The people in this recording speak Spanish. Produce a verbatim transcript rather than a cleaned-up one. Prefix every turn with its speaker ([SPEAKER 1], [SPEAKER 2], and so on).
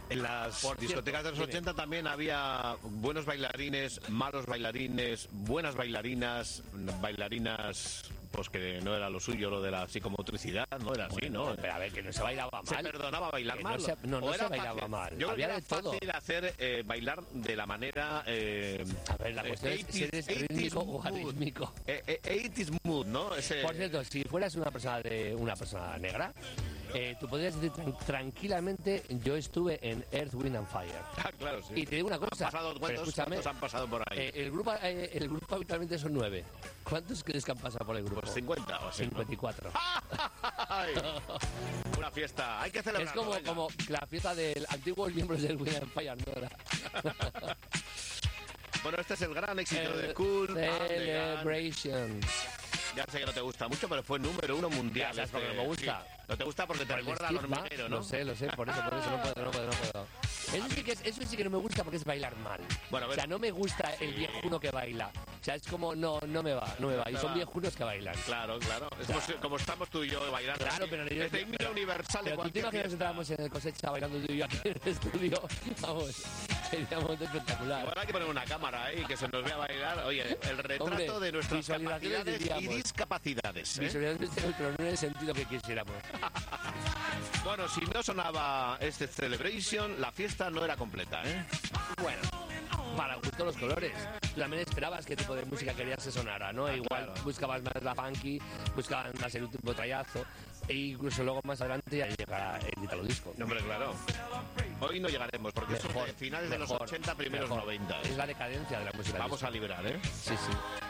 [SPEAKER 1] En las
[SPEAKER 2] Por
[SPEAKER 1] discotecas
[SPEAKER 2] cierto,
[SPEAKER 1] de los
[SPEAKER 2] dime.
[SPEAKER 1] ochenta también había buenos bailarines, malos bailarines, buenas bailarinas, bailarinas pues que no era lo suyo, lo de la psicomotricidad, no era así, ¿no?
[SPEAKER 2] Pero a ver, que no se bailaba
[SPEAKER 1] Se
[SPEAKER 2] mal.
[SPEAKER 1] perdonaba bailar
[SPEAKER 2] Que
[SPEAKER 1] mal.
[SPEAKER 2] no se- no, no
[SPEAKER 1] ¿O
[SPEAKER 2] se
[SPEAKER 1] era
[SPEAKER 2] bailaba
[SPEAKER 1] fácil?
[SPEAKER 2] mal.
[SPEAKER 1] Yo creo
[SPEAKER 2] Había
[SPEAKER 1] que era
[SPEAKER 2] de todo.
[SPEAKER 1] fácil hacer eh, bailar de la manera... Eh,
[SPEAKER 2] A ver, la cuestión es si eres rítmico o arrítmico.
[SPEAKER 1] Eh, eh, eighties mood, ¿no? Ese...
[SPEAKER 2] Por cierto, si fueras una persona de una persona negra, eh, tú podrías decir tran- tranquilamente, yo estuve en Earth, Wind and Fire.
[SPEAKER 1] Ah, claro, sí.
[SPEAKER 2] Y te digo una cosa,
[SPEAKER 1] ¿Han pasado,
[SPEAKER 2] pero
[SPEAKER 1] ¿cuántos,
[SPEAKER 2] escúchame,
[SPEAKER 1] cuántos han pasado por ahí?
[SPEAKER 2] eh, el, grupo, eh, el grupo habitualmente son nueve. ¿Cuántos crees que han pasado por el grupo?
[SPEAKER 1] Pues cincuenta o así, ¿no?
[SPEAKER 2] cincuenta y cuatro.
[SPEAKER 1] Ay, una fiesta, hay que
[SPEAKER 2] Es
[SPEAKER 1] celebrarlo.
[SPEAKER 2] como,
[SPEAKER 1] venga.
[SPEAKER 2] como la fiesta de antiguos miembros del Wind and Fire, ¿no? Era.
[SPEAKER 1] Bueno, este es el gran éxito
[SPEAKER 2] El
[SPEAKER 1] de Cool and the Gang.
[SPEAKER 2] Celebration.
[SPEAKER 1] Ya sé que no te gusta mucho, pero fue número uno mundial.
[SPEAKER 2] Ya sabes por qué no me gusta.
[SPEAKER 1] Sí. No te gusta porque te
[SPEAKER 2] Por el
[SPEAKER 1] recuerda al
[SPEAKER 2] estigma,
[SPEAKER 1] hormiguero, ¿no?
[SPEAKER 2] Lo sé, lo sé, por eso, por eso no puedo, no puedo, no puedo. Eso sí, que es- eso sí que no me gusta porque es bailar mal.
[SPEAKER 1] Bueno, a ver.
[SPEAKER 2] O sea, no me gusta el viejuno que baila. O sea, es como, no, no me va, no me va. Y
[SPEAKER 1] No
[SPEAKER 2] son
[SPEAKER 1] va.
[SPEAKER 2] viejunos que bailan.
[SPEAKER 1] Claro, claro. Es como, si- como estamos tú y yo bailando.
[SPEAKER 2] Claro,
[SPEAKER 1] aquí.
[SPEAKER 2] pero yo-
[SPEAKER 1] Es de himno
[SPEAKER 2] pero-
[SPEAKER 1] universal de
[SPEAKER 2] Pero tú te
[SPEAKER 1] cualquier
[SPEAKER 2] imaginas que
[SPEAKER 1] fiesta.
[SPEAKER 2] entramos en el Cosecha bailando tú y yo aquí en el estudio. Vamos, sería un momento espectacular.
[SPEAKER 1] Bueno, hay que poner una cámara ahí que se nos vea bailar. Oye, el retrato
[SPEAKER 2] Hombre,
[SPEAKER 1] de nuestras
[SPEAKER 2] visualizaciones
[SPEAKER 1] capacidades y
[SPEAKER 2] diríamos.
[SPEAKER 1] discapacidades. ¿eh?
[SPEAKER 2] Visualizaciones, pero no en el sentido que quisiéramos.
[SPEAKER 1] Bueno, si no sonaba este Celebration, la fiesta no era completa, ¿eh?
[SPEAKER 2] Bueno, para gusto los colores. Tú también esperabas qué tipo de música querías que sonara, ¿no? Igual
[SPEAKER 1] claro.
[SPEAKER 2] buscabas más la funky, buscabas más el último trayazo, e incluso luego más adelante ya llegará el Italo Disco.
[SPEAKER 1] No, hombre, claro. Hoy no llegaremos, porque eso es de finales de los
[SPEAKER 2] mejor,
[SPEAKER 1] ochenta, primeros
[SPEAKER 2] mejor.
[SPEAKER 1] noventa.
[SPEAKER 2] Es la decadencia de la música.
[SPEAKER 1] Vamos
[SPEAKER 2] disco.
[SPEAKER 1] a liberar, ¿eh?
[SPEAKER 2] Sí, sí.